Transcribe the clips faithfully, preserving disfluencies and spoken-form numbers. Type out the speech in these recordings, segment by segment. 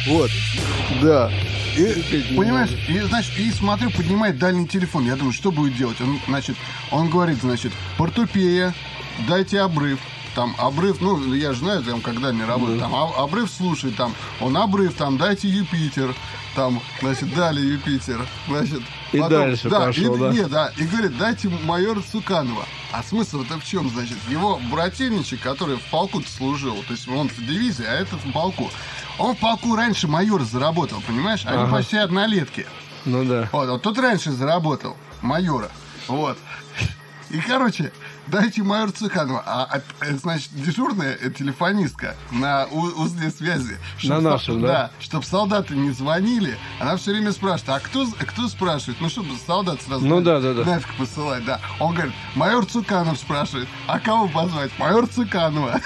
Вот. Да. И, понимаешь, и, значит, и смотрю, поднимает дальний телефон. Я думаю, что будет делать? Он, значит, он говорит, значит, портупея, дайте обрыв. Там обрыв, ну, я же знаю, там, когда не работает, там, обрыв слушай, там, он обрыв, там, дайте Юпитер, там, значит, дали Юпитер, значит. И потом, дальше да, пошел, и, да? Нет, да, и говорит, дайте майора Цуканова. А смысл-то в чем, значит? Его брательничек, который в полку служил, то есть он в дивизии, а этот в полку. Он в полку раньше майор заработал, понимаешь? Они ага. почти однолетки. Ну да. Вот, вот тут раньше заработал майора, вот. И, короче, дайте майор Цуканова. А, а, значит, дежурная телефонистка на узле связи. На нашем, да? Да, чтобы солдаты не звонили. Она все время спрашивает, а кто, кто спрашивает? Ну, чтобы солдат сразу ну, да, да, да. нафиг посылать, да. Он говорит, майор Цуканов спрашивает, а кого позвать? Майор Цуканова.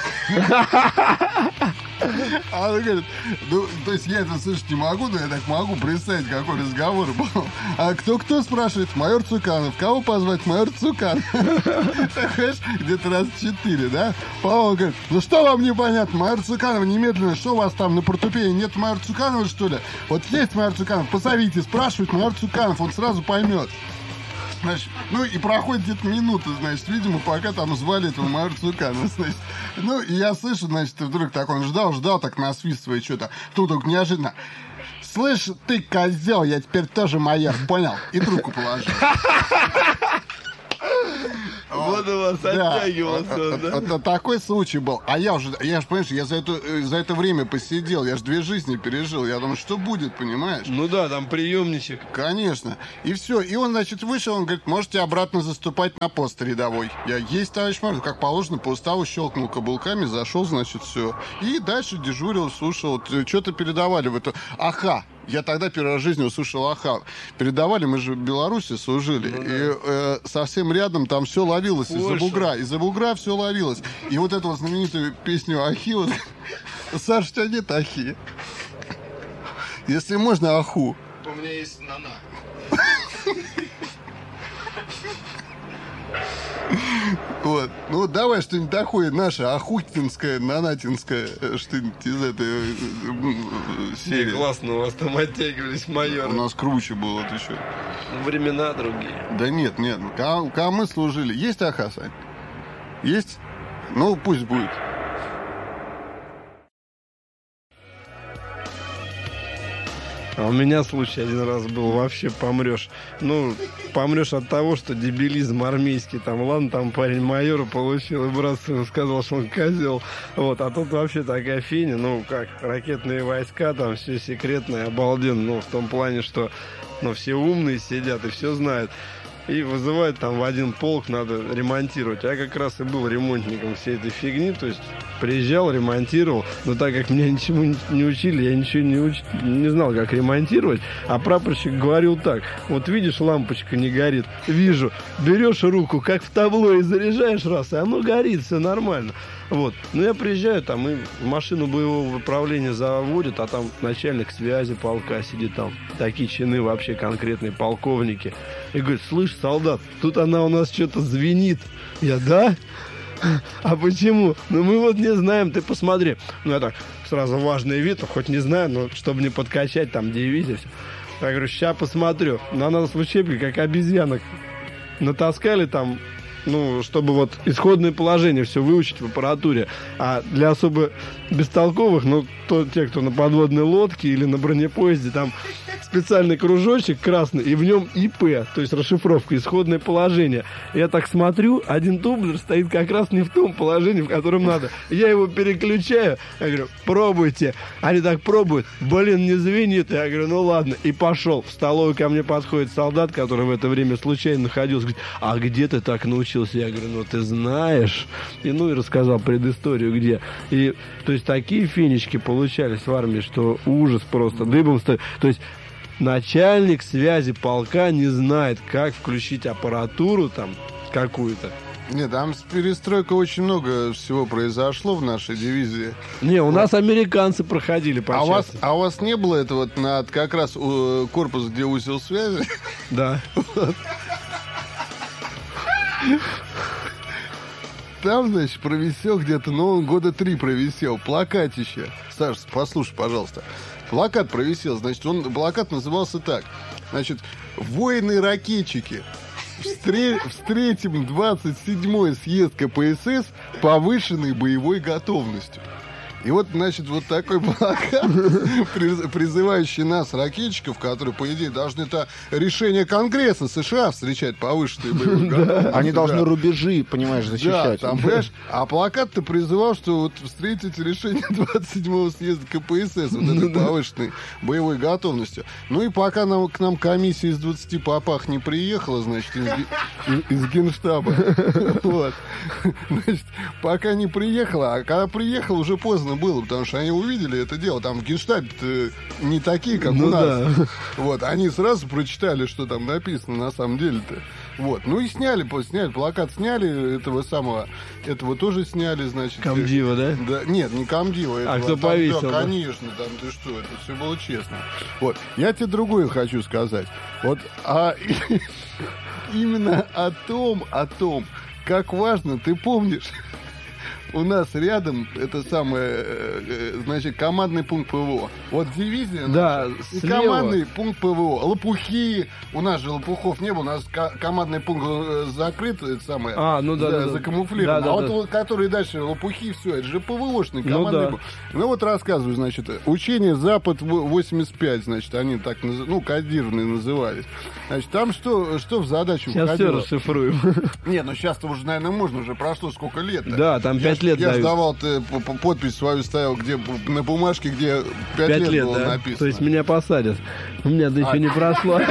А он говорит, ну, то есть я это слышать не могу, но я так могу представить, какой разговор был. А кто-кто спрашивает? Майор Цуканов. Кого позвать? Майор Цуканов. Понимаешь, где-то раз четыре, да? Он говорит, ну что вам непонятно? Майор Цуканов, немедленно, что у вас там на портупее? Нет майора Цуканова, что ли? Вот есть майор Цуканов, позовите, спрашивает майор Цуканов, он сразу поймет. Значит, ну и проходит где-то минута, значит, видимо, пока там звали этого майора Цуканова, значит. Ну, и я слышу, значит, вдруг так он ждал, ждал, так насвистывая что-то. Тут вдруг неожиданно, слышь, ты козел, я теперь тоже майор, понял? И трубку положил. Вот у вас оттягивался, да? Это такой случай был. А я уже, я же, понимаешь, я за это, за это время посидел, я же две жизни пережил. Я думаю, что будет, понимаешь? Ну да, там приемничек. Конечно. И все. И он, значит, вышел, он говорит, можете обратно заступать на пост рядовой. Я, есть, товарищ майор, как положено, по уставу щелкнул каблуками, зашел, значит, все. И дальше дежурил, слушал. Что-то передавали в эту... Аха! Я тогда первый раз в жизни услышал аха. Передавали, мы же в Беларуси служили. Ну, да. И э, совсем рядом там все ловилось из-за бугра. Из-за бугра все ловилось. И вот эту вот знаменитую песню Ахи, вот, Саша, у тебя нет Ахи. Если можно, Аху. У меня есть Нана. Вот. Ну, давай что-нибудь такое наше, ахутинское, нанатинское, что-нибудь из этой э, серии. Не, классно, у вас там оттягивались майоры. У нас круче было, ты что? Времена другие. Да нет, нет. Когда мы служили. Есть аха, Сань? Есть? Ну, пусть будет. А у меня случай один раз был, вообще помрешь. Ну, помрешь от того, что дебилизм армейский. Там, ладно, там парень майора получил, и брат сказал, что он козел. Вот, а тут вообще такая фигня, ну, как, ракетные войска, там все секретное, обалденно. Ну, в том плане, что, ну, все умные сидят и все знают. И вызывают там в один полк, надо ремонтировать. Я как раз и был ремонтником всей этой фигни. То есть приезжал, ремонтировал. Но так как меня ничему не учили, я ничего не, уч... не знал, как ремонтировать. А прапорщик говорил так. Вот видишь, лампочка не горит. Вижу. Берешь руку, как в табло, и заряжаешь раз. И оно горит, все нормально. Вот. Ну, я приезжаю там, и в машину боевого выправления заводят, а там начальник связи полка сидит там. Такие чины вообще конкретные полковники. И говорит, слышь, солдат, тут она у нас что-то звенит. Я, да? А почему? Ну, мы вот не знаем, ты посмотри. Ну, я так, сразу важный вид, хоть не знаю, но чтобы не подкачать, там, дивизия, все. Я говорю, сейчас посмотрю. На нас в учебке, как обезьянок, натаскали там, ну, чтобы вот исходное положение все выучить в аппаратуре. А для особо бестолковых, ну, то те, кто на подводной лодке или на бронепоезде, там специальный кружочек красный, и в нем ИП, то есть расшифровка, исходное положение. Я так смотрю, один тумблер стоит как раз не в том положении, в котором надо. Я его переключаю, я говорю, пробуйте. Они так пробуют, блин, не звенит. Я говорю, ну ладно, и пошел. В столовую ко мне подходит солдат, который в это время случайно находился, говорит, а где ты так научился? Я говорю, ну ты знаешь. И ну и рассказал предысторию, где. И, то есть, такие финички получались в армии, что ужас просто, дыбом стоит. То есть, начальник связи полка не знает, как включить аппаратуру там какую-то. Нет, там с перестройкой очень много всего произошло в нашей дивизии. Не, у вот. Нас американцы проходили по а у вас, а у вас не было этого над как раз у, корпус, где узел связи? Да. Там, значит, провисел где-то, ну, он года три провисел, плакатище. Саш, послушай, пожалуйста. Плакат провисел, значит, он, плакат назывался так. Значит, воины-ракетчики. Встре- встретим двадцать седьмой съезд ка пэ эс эс повышенной боевой готовностью. И вот, значит, вот такой плакат, призывающий нас, ракетчиков, которые, по идее, должны это решение Конгресса США встречать повышенные боевые готовности. Они должны рубежи, понимаешь, защищать. Да, там, понимаешь, а плакат-то призывал, что вот встретить решение двадцать седьмого съезда ка пэ эс эс, вот этой повышенной боевой готовностью. Ну и пока нам, к нам комиссия из двадцати попах не приехала, значит, из, из, из Генштаба. Вот. Значит, пока не приехала, а когда приехала, уже поздно было, потому что они увидели это дело. Там в Генштабе не такие, как ну у нас. Да. Вот, они сразу прочитали, что там написано на самом деле-то. Вот, ну и сняли, сняли, плакат сняли, этого самого, этого тоже сняли, значит. Комдива, да? Да, нет, не Комдива. А этого, кто там, повесил? Да, да? конечно, там, ты что, это все было честно. Вот, я тебе другое хочу сказать. Вот, а именно о том, о том, как важно, ты помнишь, у нас рядом это самое, значит, командный пункт пэ вэ о. Вот дивизия да, наша, и командный пункт пэ вэ о. Лопухи, у нас же лопухов не было, у нас командный пункт закрыт, это самое, а, ну да, да, да, закамуфлирован. Да, да, а да. вот которые дальше лопухи, все, это же пэ вэ ошный командный ну, да. пункт. Ну вот рассказываю, значит, учение Запад восемьдесят пять, значит, они так, ну, кодированные назывались. Значит, там что, что в задачу сейчас входило? Сейчас все расшифруем. Нет, ну сейчас-то уже, наверное, можно, уже прошло сколько лет. Да, там пять лет Я дают. сдавал, ты подпись свою ставил, где на бумажке, где пять лет, лет было да? написано. То есть меня посадят. У меня да еще а... не прошло.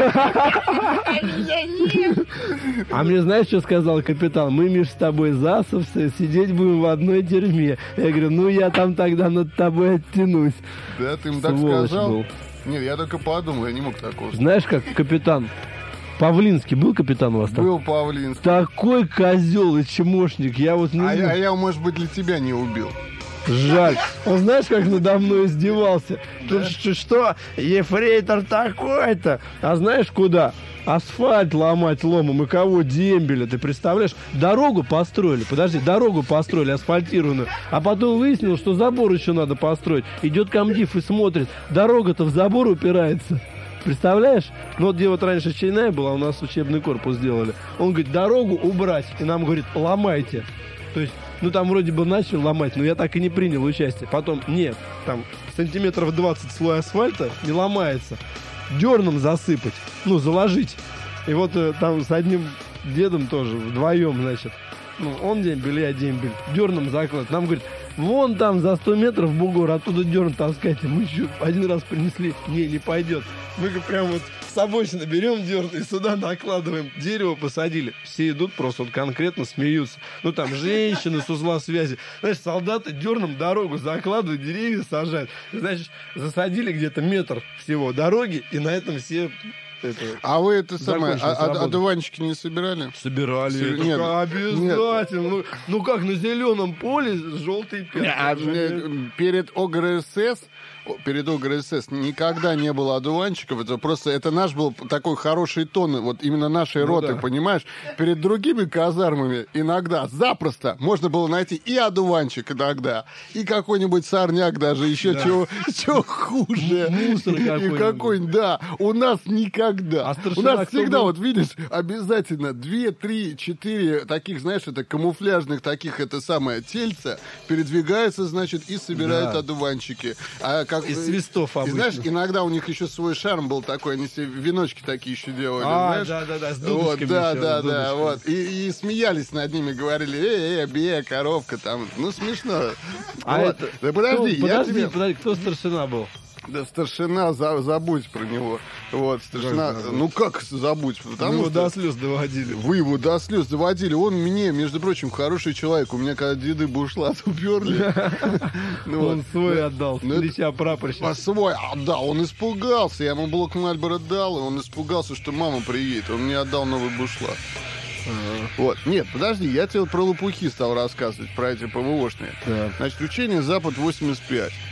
А мне знаешь, что сказал капитан? Мы, Миш, с тобой засовцы, сидеть будем в одной тюрьме. Я говорю, ну я там тогда над тобой оттянусь. Да, ты им так сказал? Нет, я только подумал, я не мог такого. Знаешь, как капитан Павлинский был капитан у вас там? Был Павлинский. Такой козел и чмошник. Я вот не а, я, а я, может быть, для тебя не убил. Жаль. Он знаешь, как надо мной издевался? Да? Что, что? Ефрейтор такой-то. А знаешь, куда? Асфальт ломать ломом. И кого? Дембеля. Ты представляешь? Дорогу построили. Подожди, дорогу построили асфальтированную. А потом выяснилось, что забор еще надо построить. Идет комдив и смотрит. Дорога-то в забор упирается. Представляешь? Ну вот где вот раньше Чайная была, у нас учебный корпус сделали. Он говорит, дорогу убрать. И нам говорит, ломайте. То есть, ну там вроде бы начал ломать, но я так и не принял участие. Потом, нет, там сантиметров двадцать слой асфальта не ломается. Дерном засыпать, ну заложить. И вот э, там с одним дедом тоже вдвоем, значит, ну он дембель, я дембель, дерном закладывать. Нам говорит, вон там за сто метров бугор, оттуда дерн таскайте. Мы еще один раз принесли, не, не пойдет. Мы прям вот с обочины берем дерн и сюда накладываем. Дерево посадили. Все идут просто вот конкретно смеются. Ну там женщины с узла связи. Знаешь, солдаты дерном дорогу закладывают, деревья сажают. Значит, засадили где-то метр всего дороги, и на этом все... Это, а вы это самое, а, а, одуванчики не собирали? Собирали. С... Нет, обязательно. Нет. Ну, ну как, на зеленом поле желтый пятна. А, перед о гэ эр эс эс, перед о гэ эр эс эс никогда не было одуванчиков. Это просто, это наш был такой хороший тон, вот именно нашей ну, роты, да. Понимаешь? Перед другими казармами иногда, запросто, можно было найти и одуванчик иногда, и какой-нибудь сорняк даже, еще да. чего, чего хуже. Мусор какой-нибудь. И какой-нибудь, да. У нас никогда. А у нас всегда, был? Вот видишь, обязательно две, три, четыре таких, знаешь, это камуфляжных таких, это самое, тельца передвигаются, значит, и собирают да. одуванчики. А как, из свистов обычно. И знаешь, иногда у них еще свой шарм был такой, они себе веночки такие еще делали, а, знаешь? да, да, да, с вот, да, еще, да, с да, вот. И, и смеялись над ними, говорили, эй, эй, бе, коровка там. Ну, смешно. А вот. это... Да подожди, кто, я подожди, тебе... подожди, кто старшина был? Да старшина, за, забудь про него. Вот, старшина, как ну как забудь? Потому Вы его что до слез доводили. Вы его до слез доводили. Он мне, между прочим, хороший человек. У меня когда деды бушлат уперли. Он свой отдал, встреча прапорщика. Свой отдал, он испугался. Я ему блок Мальборо дал, и он испугался, что мама приедет. Он мне отдал новый бушлат. Uh-huh. Вот. Нет, подожди, я тебе про лопухи стал рассказывать, про эти пэ вэ ошные. Yeah. Значит, учение Запад восемьдесят пять.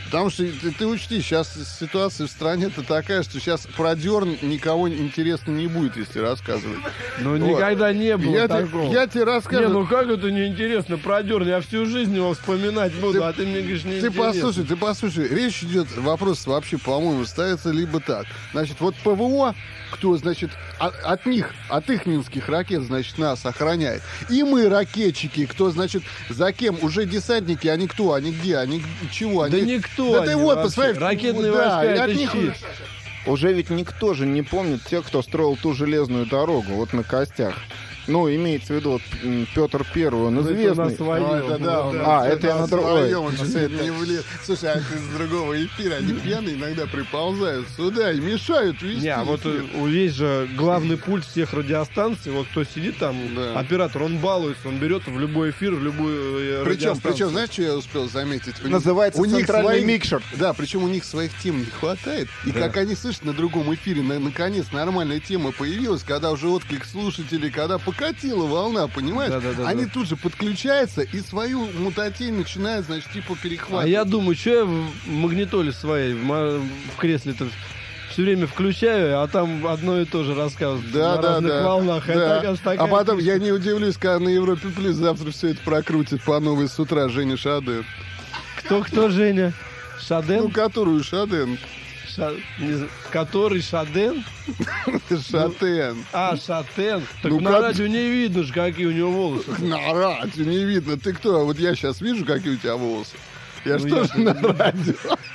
Потому что ты, ты учти, сейчас ситуация в стране-то такая, что сейчас про дерн никого интересно не будет, если рассказывать. Ну, Вот. никогда не было Я, такого. те, я тебе рассказываю. Не, ну как это неинтересно про дерн? Я всю жизнь его вспоминать буду, Ты- а ты мне говоришь, Ты неинтересно. послушай, ты послушай, речь идет, вопрос вообще, по-моему, ставится либо так. Значит, вот ПВО, кто, значит, от, от них, от их минских ракет, значит, нас охраняет. И мы, ракетчики, кто, значит, за кем? Уже десантники, они кто? Они где? Они чего? Они... Да никто Да они ты вот, вообще. посмотри. Ракетные да, войска, и это от них... щит. Уже ведь никто же не помнит тех, кто строил ту железную дорогу, вот на костях. Ну, имеется в виду вот, м, Петр Первый, он Ну, это известный. на своем. А, это да, он- А, это я на другой. своем, он же это не влез. Слушай, а ты с другого эфира, они пьяные иногда приползают сюда и мешают вести. Не, а вот эфир. у- есть же главный пульт всех радиостанций, вот кто сидит там, Да. оператор, он балуется, он берет в любой эфир, в любую э, Причем, радиостанцию. причем, знаешь, что я успел заметить? У них- Называется у них центральный своих- микшер. Да, причем у них своих тем не хватает. И Да. как они слышат на другом эфире, на- наконец нормальная тема появилась, когда уже отклик слушателей, когда покатила волна, понимаешь? Да-да-да-да. Они тут же подключаются и свою мутатень начинают, значит, типа перехватывать. А я думаю, что я в магнитоле своей в, ма- в кресле-то все время включаю, а там одно и то же рассказывают Да, на да, разных да. волнах. Да. Это, оказывается, такая А потом фишка. я не удивлюсь, когда на Европе Плюс завтра все это прокрутит по новой с утра Женя Шаден. Кто-кто, Женя? Ну, Шаден? которую Шаден. Ша- не знаю, Который Шаден? Шатен. А, Шатен. Так Ну, на как- радио не видно же, какие у него волосы. На радио не видно. Ты кто? А вот я сейчас вижу, какие у тебя волосы. Я Ну, что я- же на радио?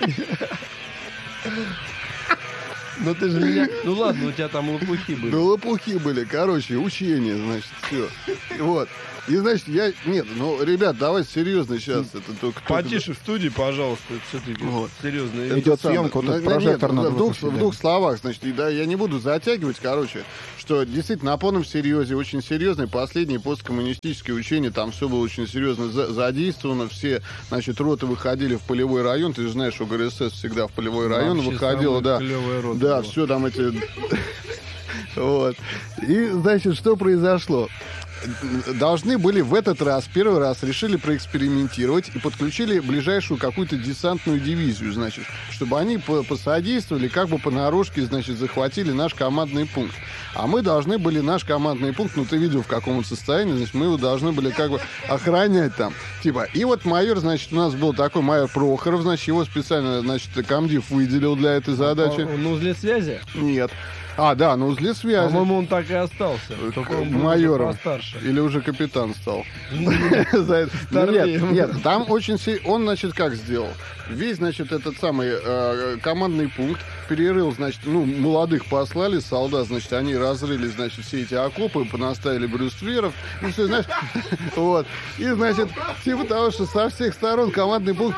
Ну ты же меня... Ну ладно, у тебя там лопухи были. Ну, лопухи были. Короче, учение, значит, все. Вот. И, значит, я... Нет, ну, ребят, давайте серьезно сейчас. Это только... Потише в студии, пожалуйста. Все-таки Вот. серьезно. Это Идет самое. съемка, вот Ну, этот нет, прожектор в надо двух, выключить, в да. двух словах, значит, и да, я не буду затягивать, короче, что действительно на полном серьезе, очень серьезные последние посткоммунистические учения, там все было очень серьезно за- задействовано, все, значит, роты выходили в полевой район, ты же знаешь, что ГРСС всегда в полевой район Вообще выходила, самая да. клевая рота Да, была. все там эти... Вот. И, значит, что произошло? Должны были в этот раз, первый раз, решили проэкспериментировать и подключили ближайшую какую-то десантную дивизию, значит, чтобы они по- посодействовали, как бы понарошке, значит, захватили наш командный пункт. А мы должны были наш командный пункт, ну, ты видел, в каком он состоянии, значит, мы его должны были как бы охранять там. Типа, и вот майор, значит, у нас был такой майор Прохоров, значит, его специально, значит, комдив выделил для этой задачи. Он на узле связи? Нет. А, да, на узле связи. По-моему, он так и остался. Только он был уже Майором. постарше. Или уже капитан стал. За это. Ну, Старее. Нет, нет, там очень... се- Он, значит, как сделал? Весь, значит, этот самый э, командный пункт перерыл, значит, ну, молодых послали, солдат, значит, они разрыли, значит, все эти окопы, понаставили брюстверов, и все, знаешь, вот. И, значит, типа того, что со всех сторон командный пункт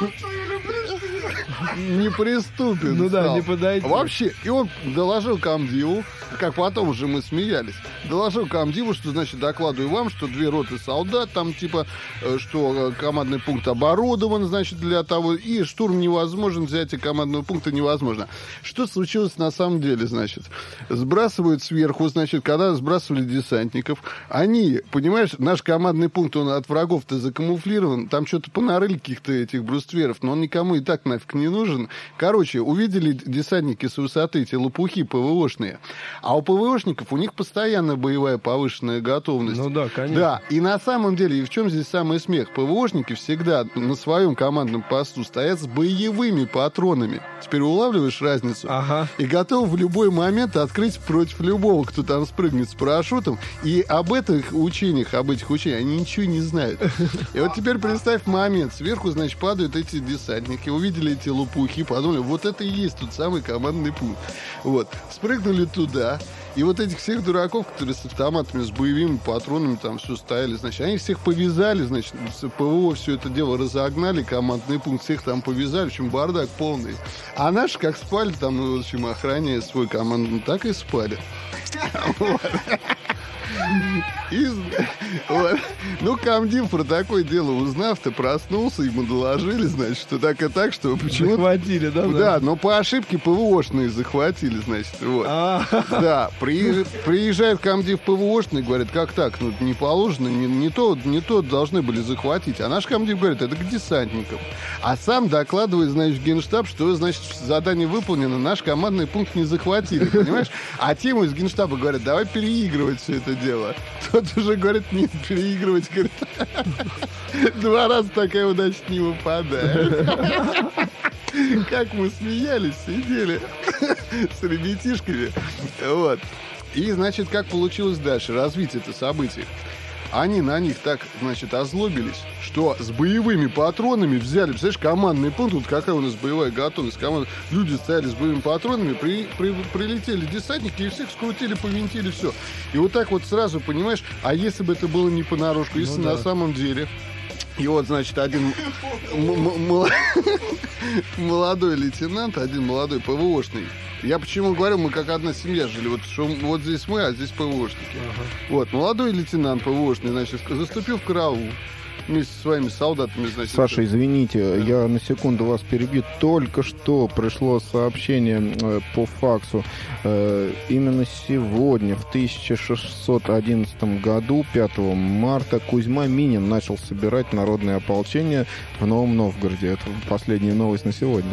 не приступен Ну да, стал. не подойти. Вообще, и он доложил комдиву, как потом уже мы смеялись, доложил комдиву, что, значит, докладываю вам, что две роты солдат, там, типа, э, что э, командный пункт оборудован, значит, для того, и штурм невозможен, взятие командного пункта невозможно. Что случилось на самом деле, значит? Сбрасывают сверху, значит, когда сбрасывали десантников, они, понимаешь, наш командный пункт, он от врагов-то закамуфлирован, там что-то понарыли каких-то этих брустверов, но он никому и так нафиг не нужен. Короче, увидели десантники с высоты эти лопухи ПВОшные, а у ПВОшников у них постоянно боевая повышенная готовность. Ну да, конечно. Да, и на самом деле, и в чем здесь самый смех? ПВОшники всегда на своем командном посту стоят с боевыми патронами. Теперь улавливаешь разницу? Ага. И готов в любой момент открыть против любого, кто там спрыгнет с парашютом. И об этих учениях, об этих учениях они ничего не знают. И вот теперь представь момент. Сверху, значит, падают эти десантники, увидели эти лопухи, подумали, вот это и есть тот самый командный пункт. Вот. Спрыгнули туда. И вот этих всех дураков, которые с автоматами, с боевыми патронами там все стояли, значит, они всех повязали, значит, с ПВО все это дело разогнали, командный пункт, всех там повязали, в общем, бардак полный. А наши как спали там, ну, в общем, охраняя свой командный, так и спали. И, вот. Ну, комдив про такое дело узнав-то, проснулся, ему доложили, значит, что так и так, что почему-то... Захватили, да? Да, но по ошибке ПВОшные захватили, значит, вот. Да, приезж... приезжает комдив ПВОшный, говорит, как так, ну, не положено, не, не, то, не то должны были захватить. А наш комдив говорит, это к десантникам. А сам докладывает, значит, в Генштаб, что, значит, задание выполнено, наш командный пункт не захватили, понимаешь? А тему из Генштаба говорят, давай переигрывать все это дело. Тот уже говорит, нет, переигрывать, говорит, два раза такая удача не выпадает. Как мы смеялись, сидели с ребятишками. Вот. И, значит, как получилось дальше, развить это событие. Они на них так, значит, озлобились, что с боевыми патронами взяли, представляешь, командный пункт, вот какая у нас боевая готовность, команда, люди стояли с боевыми патронами, при, при, прилетели десантники и всех скрутили, повинтили, все. И вот так вот сразу, понимаешь, а если бы это было не понарошку, если ну, на да. самом деле... И вот, значит, один молодой лейтенант, один молодой ПВОшный. Я почему говорю, мы как одна семья жили. Вот, что, вот здесь мы, а здесь ПВОшники. Ага. Вот, молодой лейтенант ПВОшный, значит, заступил в караул вместе со своими солдатами, значит. Саша, извините, да. я на секунду вас перебью. Только что пришло сообщение э, по факсу. Э, именно сегодня, в тысяча шестьсот одиннадцатом году, пятого марта, Кузьма Минин начал собирать народное ополчение в Новом Новгороде. Это последняя новость на сегодня.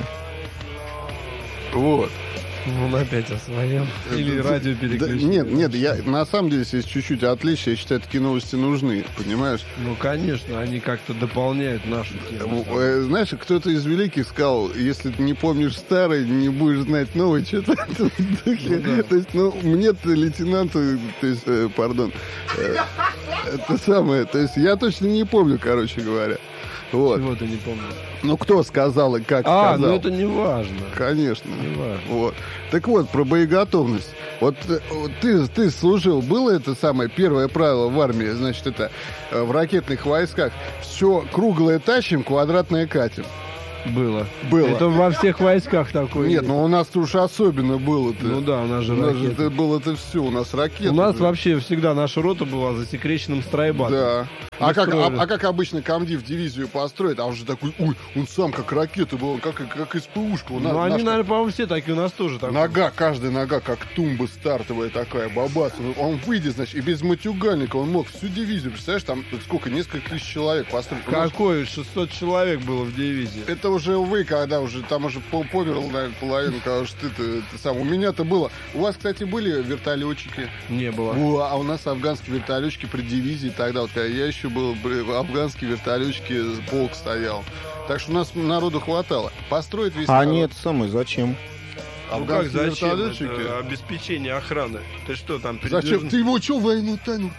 Вот. Он опять о своем. Или радио переключил. Да, нет, нет, я на самом деле, если чуть-чуть отличие, я считаю, такие новости нужны, понимаешь? Ну, конечно, они как-то дополняют нашу тему. Знаешь, кто-то из великих сказал, если ты не помнишь старый, не будешь знать новый, что-то в этом духе. Ну, да. То есть, ну, мне-то лейтенант, то есть, э, пардон, э, это самое, то есть, я точно не помню, короче говоря. Вот. Чего ты не помнишь? Ну, кто сказал и как а, сказал? ну это не важно. Конечно. Не важно. Вот. Так вот, про боеготовность. Вот ты, ты служил, было это самое первое правило в армии, значит, это в ракетных войсках. Все круглое тащим, квадратное катим. Было. Было. Это во всех войсках такое. Нет, ну у нас уж особенно было-то. Ну да, у нас же у нас ракеты. же было-то все, у нас ракеты. У нас же. Вообще всегда наша рота была засекреченным стройбатом. Да. А как, а, а как обычно комдив дивизию построит, а он же такой, ой, он сам как ракета был, он как, как СПУшка. Ну они, наш... наверное, по-моему, все такие, у нас тоже так. Нога, каждая нога, как тумба стартовая такая, бабас. Он выйдет, значит, и без матюгальника он мог всю дивизию, представляешь, там сколько, несколько тысяч человек построить. Какой? шестьсот человек было в дивизии. Это уже вы, когда уже, там уже померл, наверное, половину, когда уж ты-то, ты сам. У меня-то было. У вас, кстати, были вертолетчики? Не было. О, а у нас афганские вертолетчики при дивизии тогда, вот когда я еще был, афганские вертолетчики, полк стоял. Так что у нас народу хватало. Построить весь А народ. нет, самое, зачем? Ну как зачем? Это обеспечение охраны. Ты что там передвижен... Зачем? Ты его что, войну танил?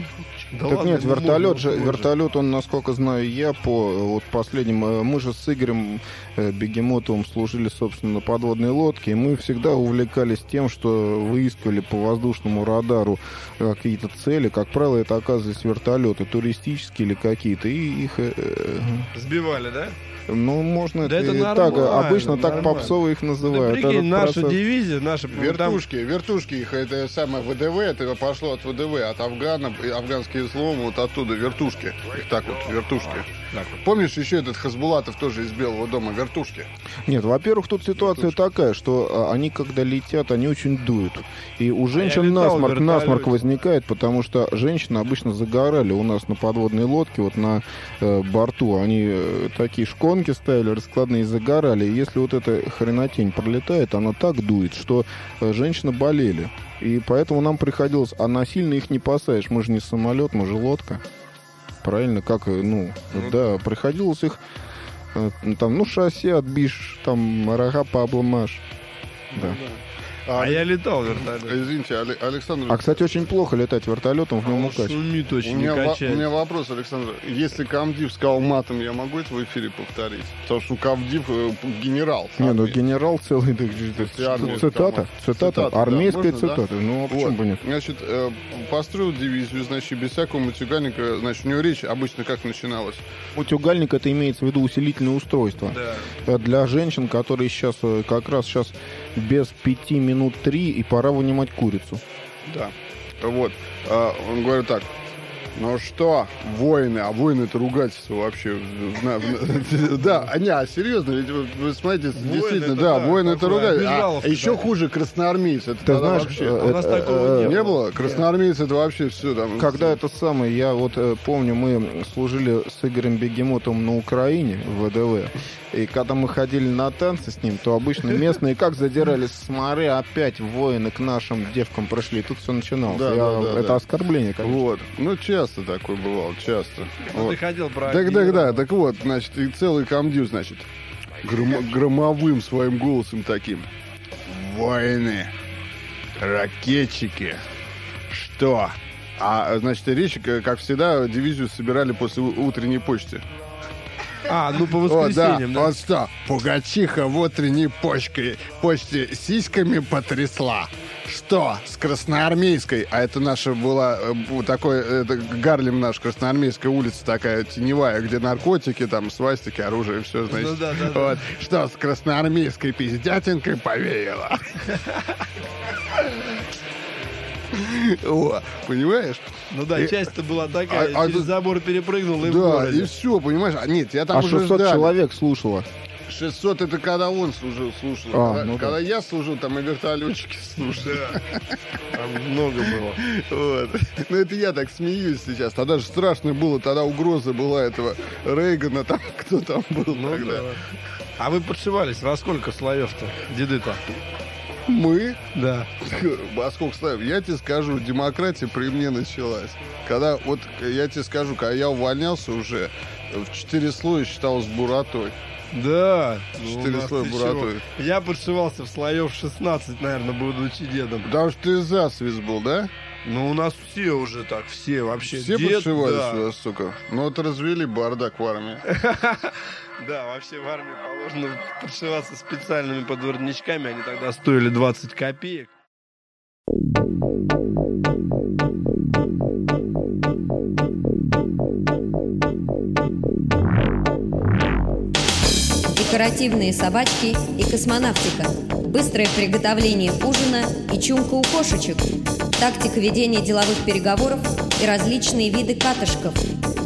Да так ладно, нет, вертолет же, вертолет, он, насколько знаю я, по вот последним, мы же с Игорем Бегемотовым служили, собственно, на подводной лодке, и мы всегда увлекались тем, что выискивали по воздушному радару какие-то цели, как правило, это оказывались вертолеты, туристические или какие-то, и их... Сбивали, да? Ну, можно да это, это так, обычно нормально. Так попсово их называют. Да, прикинь, наша процесс... дивизия, наша... Вертушки, там... вертушки их, это самое ВДВ, это пошло от ВДВ, от Афгана, афганские слова, вот оттуда вертушки. Их так вот, вертушки. Так вот. Помнишь, еще этот Хасбулатов тоже из Белого дома, вертушки? Нет, во-первых, тут ситуация вертушки. Такая, что они, когда летят, они очень дуют. И у женщин а насморк, насморк возникает, потому что женщины обычно загорали у нас на подводной лодке, вот на э, борту. Они э, такие шконки ставили, раскладные, загорали. И если вот эта хренотень пролетает, она так дует, что э, женщины болели. И поэтому нам приходилось... А насильно их не посадишь. Мы же не самолет, мы же лодка. Правильно, как, ну, mm-hmm. да, приходилось их, э, там, ну, шасси отбишь, там, рога пообломашь. Да. Mm-hmm. А, а я летал вертолетом. Извините, Александр... А, кстати, очень плохо летать вертолетом в нем укачивать. Шумит очень, у меня, не во- у меня вопрос, Александр. Если комдив сказал матом, я могу это в эфире повторить? Потому что комдив э, генерал. Не, ну генерал целый... Цитата, цитата, цитата, армейская да, цитата. Да? Ну, а почему вот. бы нет? Значит, э, построил дивизию, значит, без всякого матюгальника. Значит, у него речь обычно как начиналась? Матюгальник, это имеется в виду усилительное устройство. Да. Для женщин, которые сейчас, как раз сейчас без пяти минут три, и пора вынимать курицу. Да. Вот. А, он говорит так. Ну что, воины, а воины это ругательство вообще. Да, а не, а серьезно, ведь вы смотрите, действительно, да, воины это ругательство. А еще хуже красноармейцы. Ты знаешь, у нас такого не было. Красноармейцы это вообще все там. Когда это самое, я вот помню, мы служили с Игорем Бегемотом на Украине в ВДВ. И когда мы ходили на танцы с ним, то обычно местные как задирались, смотри, опять воины к нашим девкам пришли. Тут все начиналось. Да, Я, да, да, это да. оскорбление, конечно. Вот. Ну, часто такое бывало, часто. Ну, Вот. ты хотел про... Так, так, да, так вот, значит, и целый комдив, значит, громо- громовым своим голосом таким. Воины, ракетчики, что? А, значит, речь, как всегда, дивизию собирали после утренней почты. А, ну по О, да, воскресеньям, да? вот что, Пугачиха в утренней почкой, почте сиськами потрясла. Что, с Красноармейской, а это наша была, э, такой, это Гарлем наш, Красноармейская улица такая теневая, где наркотики, там, свастики, оружие, все, значит. Ну, да, да, да. Вот, что, с Красноармейской пиздятинкой повеяло. О, понимаешь? Ну да, И- часть-то была такая, а- а через тут- забор перепрыгнул и в Да, городе. и все, понимаешь? А нет, я там А уже шестьсот ждали. человек слушало. шестьсот это когда он служил, слушал. А, когда ну да. когда я служил, там и вертолетчики слушали. Там много было. Вот. Ну это я так смеюсь сейчас. Тогда же страшно было, тогда угроза была этого Рейгана, там кто там был Ну тогда. да. А вы подшивались во сколько слоев-то, деды-то? Мы, Да. а сколько слоев? Я тебе скажу, демократия при мне началась. Когда, вот я тебе скажу, когда я увольнялся уже, в четыре слоя считалось буратой. Да. Ну, у Четыре нас слоя ты буратой. чего? Я подшивался в слоев шестнадцать, наверное, будучи дедом. Потому что ты засвис был, да? Ну, у нас все уже так, все вообще. Все Дед, подшивались да. у вас, сука. Ну вот развели бардак в армии. Да, вообще в армии положено подшиваться специальными подворотничками. Они тогда стоили двадцать копеек. Декоративные собачки и космонавтика. Быстрое приготовление ужина и чумка у кошечек. Тактика ведения деловых переговоров и различные виды катышков.